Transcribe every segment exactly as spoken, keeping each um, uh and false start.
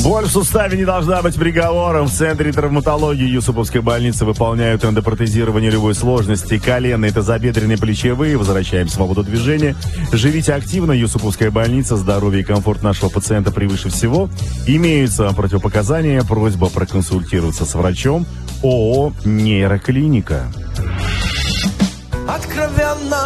Боль в суставе не должна быть приговором. В Центре травматологии Юсуповской больницы выполняют эндопротезирование любой сложности. Коленные, тазобедренные, плечевые. Возвращаем свободу движения. Живите активно. Юсуповская больница. Здоровье и комфорт нашего пациента превыше всего. Имеются противопоказания. Просьба проконсультироваться с врачом. ООО «Нейроклиника». Откровенно,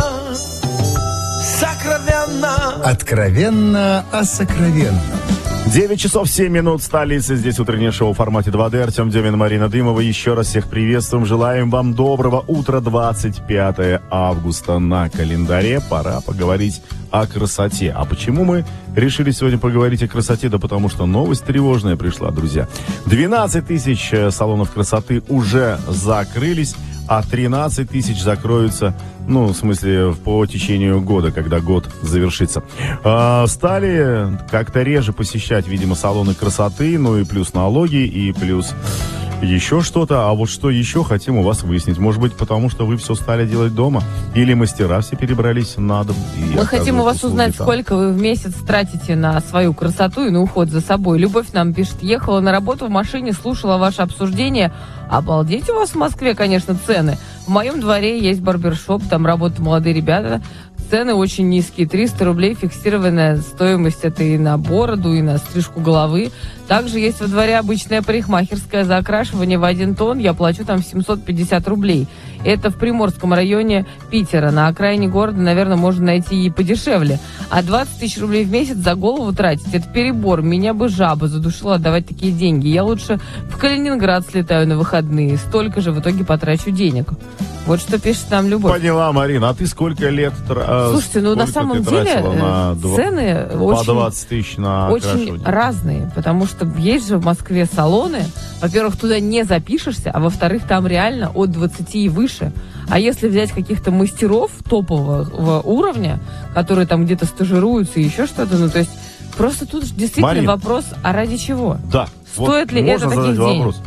сокровенно. Откровенно о сокровенном. девять часов семь минут, столица. Здесь утреннее шоу в формате два дэ. Артем Демин, Марина Дымова. Еще раз всех приветствуем. Желаем вам доброго утра. двадцать пятое августа на календаре. Пора поговорить о красоте. А почему мы решили сегодня поговорить о красоте? Да потому что новость тревожная пришла, друзья. двенадцать тысяч салонов красоты уже закрылись, а тринадцать тысяч закроются, ну, в смысле, по течению года, когда год завершится. А, стали как-то реже посещать, видимо, салоны красоты, ну и плюс налоги, и плюс еще что-то. А вот что еще хотим у вас выяснить. Может быть, потому что вы все стали делать дома? Или мастера все перебрались на дом? Мы хотим у вас узнать, там. Сколько вы в месяц тратите на свою красоту и на уход за собой. Любовь нам пишет: ехала на работу в машине, слушала ваше обсуждение. Обалдеть, у вас в Москве, конечно, цены. В моем дворе есть барбершоп, там работают молодые ребята. Цены очень низкие. триста рублей фиксированная стоимость. Это и на бороду, и на стрижку головы. Также есть во дворе обычная парикмахерская. За окрашивание в один тон я плачу там семьсот пятьдесят рублей. Это в Приморском районе Питера. На окраине города, наверное, можно найти и подешевле. А двадцать тысяч рублей в месяц за голову тратить — это перебор. Меня бы жаба задушила отдавать такие деньги. Я лучше в Калининград слетаю на выходные. Столько же в итоге потрачу денег. Вот что пишет нам Любовь. Поняла, Марина. А ты сколько лет... Слушайте, ну на самом деле на цены по очень, двадцать тысяч на очень разные. Потому что есть же в Москве салоны. Во-первых, туда не запишешься, а во-вторых, там реально от двадцати и выше. А если взять каких-то мастеров топового уровня, которые там где-то стажируются и еще что-то, ну то есть просто тут действительно Марин, вопрос, а ради чего? Да. Стоит вот ли это таких денег? Вопрос.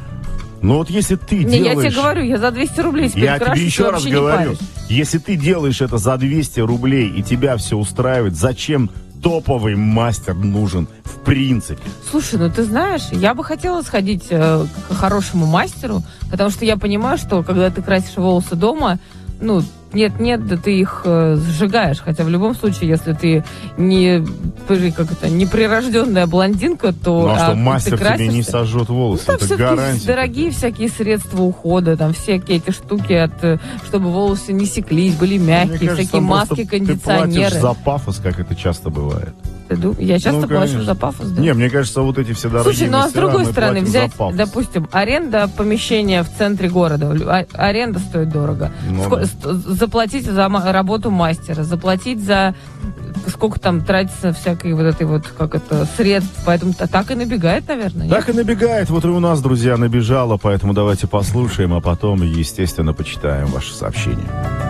Ну вот если ты не, делаешь... я тебе говорю, я за двести рублей теперь я крашу, тебе еще раз говорю, если ты делаешь это за двести рублей и тебя все устраивает, зачем топовый мастер нужен в принципе? Слушай, ну ты знаешь, я бы хотела сходить э, к хорошему мастеру, потому что я понимаю, что когда ты красишь волосы дома, ну, нет-нет, да ты их э, сжигаешь. Хотя в любом случае, если ты не, как это, не прирожденная блондинка, то... Ну а, а что, ты мастер красишься, тебе не сожжет волосы? Ну, это гарантия. Дорогие всякие средства ухода, там всякие эти штуки, от, чтобы волосы не секлись, были мягкие, Мне кажется, всякие маски, кондиционеры. Ты платишь за пафос, как это часто бывает. Я часто ну, плачу за пафос, да? Не, мне кажется, вот эти все дорогие Слушай, ну а с другой стороны, взять, за допустим, аренда помещения в центре города, а, аренда стоит дорого. Ну, Ск- да. Заплатить за ма- работу мастера, заплатить за сколько там тратится всякой вот этой вот, как это, средств, поэтому так и набегает, наверное. Так нет? и набегает, вот и у нас, друзья, набежало, поэтому давайте послушаем, а потом, естественно, почитаем ваши сообщения.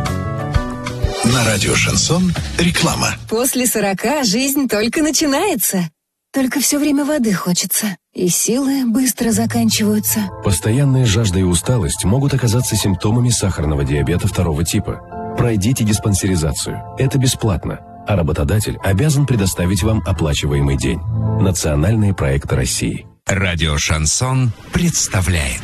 На радио «Шансон» реклама. После сорока жизнь только начинается. Только все время воды хочется. И силы быстро заканчиваются. Постоянная жажда и усталость могут оказаться симптомами сахарного диабета второго типа. Пройдите диспансеризацию. Это бесплатно. А работодатель обязан предоставить вам оплачиваемый день. Национальные проекты России. Радио «Шансон» представляет.